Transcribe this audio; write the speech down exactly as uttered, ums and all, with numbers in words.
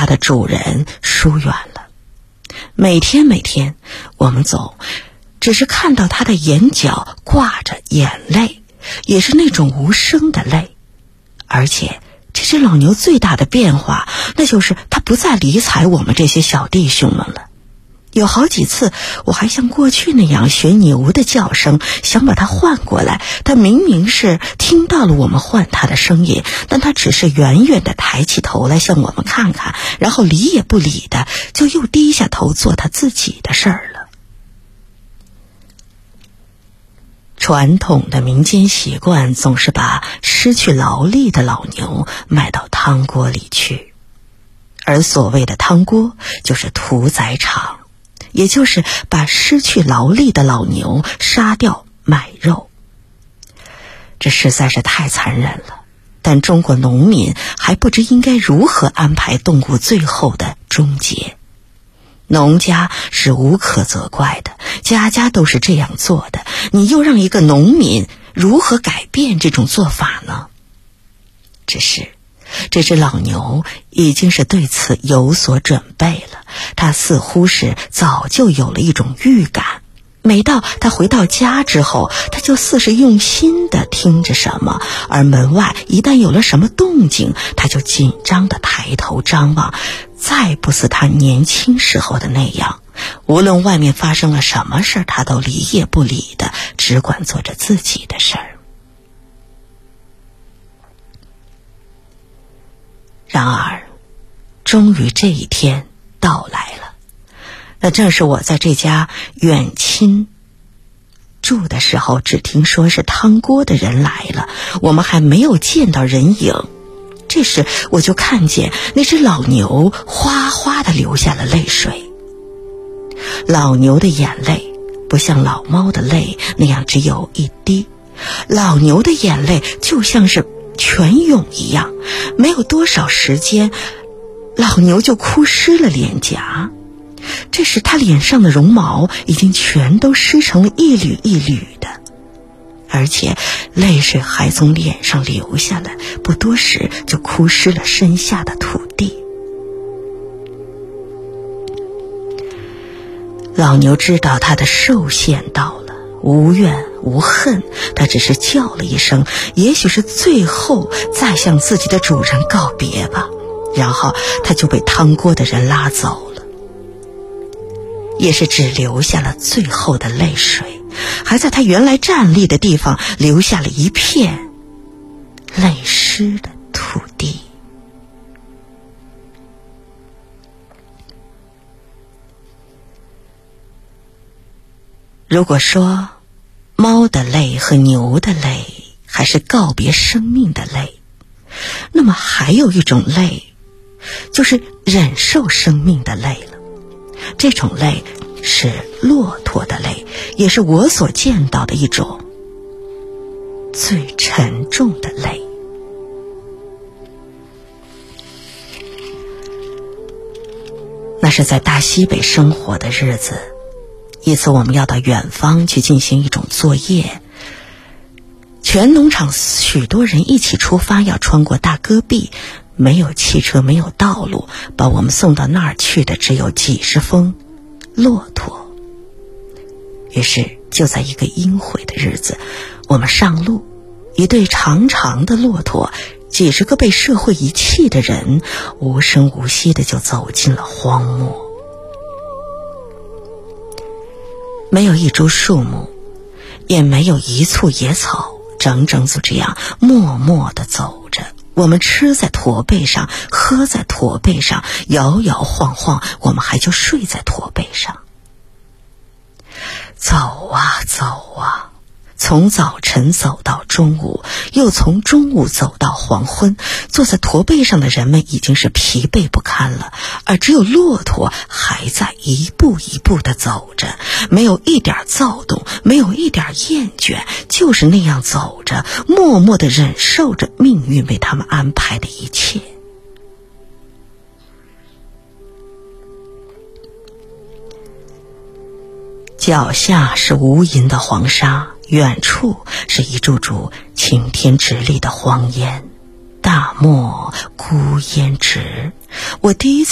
它的主人疏远了。每天每天，我们总只是看到它的眼角挂着眼泪，也是那种无声的泪。而且这只老牛最大的变化，那就是它不再理睬我们这些小弟兄们了。有好几次我还像过去那样学牛的叫声，想把它唤过来。它明明是听到了我们唤它的声音，但它只是远远地抬起头来向我们看看，然后理也不理的就又低下头做它自己的事儿了。传统的民间习惯总是把失去劳力的老牛卖到汤锅里去，而所谓的汤锅就是屠宰场，也就是把失去劳力的老牛杀掉卖肉。这实在是太残忍了，但中国农民还不知应该如何安排动物最后的终结。农家是无可责怪的，家家都是这样做的，你又让一个农民如何改变这种做法呢？只是这只老牛已经是对此有所准备了，它似乎是早就有了一种预感。每到他回到家之后，他就似是用心地听着什么，而门外一旦有了什么动静，他就紧张地抬头张望，再不似他年轻时候的那样，无论外面发生了什么事，他都理也不理的，只管做着自己的事儿。然而，终于这一天到来了。那正是我在这家远亲住的时候，只听说是汤锅的人来了，我们还没有见到人影。这时我就看见那只老牛哗哗地流下了泪水。老牛的眼泪不像老猫的泪那样只有一滴，老牛的眼泪就像是泉涌一样，没有多少时间，老牛就哭湿了脸颊。这时他脸上的绒毛已经全都湿成了一缕一缕的，而且泪水还从脸上流下来，不多时就哭湿了身下的土地。老牛知道他的寿限到了，无怨无恨，他只是叫了一声，也许是最后再向自己的主人告别吧，然后他就被汤锅的人拉走了，也是只留下了最后的泪水，还在他原来站立的地方留下了一片泪湿的土地。如果说猫的泪和牛的泪还是告别生命的泪，那么还有一种泪，就是忍受生命的泪了。这种泪是骆驼的泪，也是我所见到的一种最沉重的泪。那是在大西北生活的日子，一次我们要到远方去进行一种作业，全农场许多人一起出发，要穿过大戈壁，没有汽车，没有道路，把我们送到那儿去的只有几十峰骆驼。于是就在一个阴晦的日子，我们上路，一对长长的骆驼，几十个被社会遗弃的人，无声无息地就走进了荒漠。没有一株树木，也没有一簇野草，整整就这样默默地走着。我们吃在驼背上，喝在驼背上，摇摇晃晃，我们还就睡在驼背上。走啊走啊，从早晨走到中午，又从中午走到黄昏，坐在驼背上的人们已经是疲惫不堪了，而只有骆驼还在一步一步地走着，没有一点躁动，没有一点厌倦，就是那样走着，默默地忍受着命运为他们安排的一切。脚下是无垠的黄沙，远处是一柱柱擎天直立的荒烟，大漠孤烟直。我第一次